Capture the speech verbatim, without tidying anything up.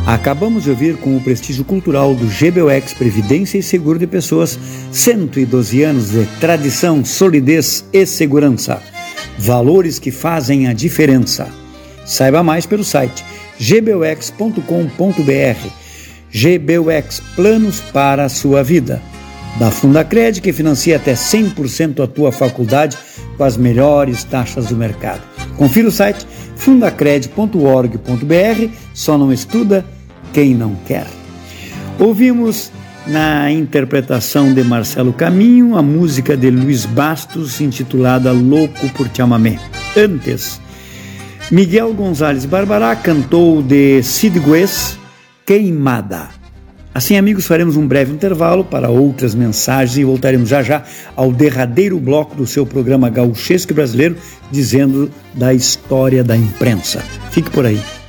Acabamos de ouvir com o prestígio cultural do G B U X Previdência e Seguro de Pessoas, cento e doze anos de tradição, solidez e segurança. Valores que fazem a diferença. Saiba mais pelo site g b u x ponto com ponto b r. G B U X, planos para a sua vida. Da Fundacred, que financia até cem por cento a tua faculdade com as melhores taxas do mercado. Confira o site fundacred ponto org ponto b r. Só não estuda quem não quer. Ouvimos na interpretação de Marcelo Caminho a música de Luiz Bastos intitulada Louco por Te Amamé. Antes, Miguel Gonzalez Barbará cantou de Cid Guez, Queimada. Assim, amigos, faremos um breve intervalo para outras mensagens e voltaremos já já ao derradeiro bloco do seu programa Gauchesco Brasileiro, dizendo da história da imprensa. Fique por aí.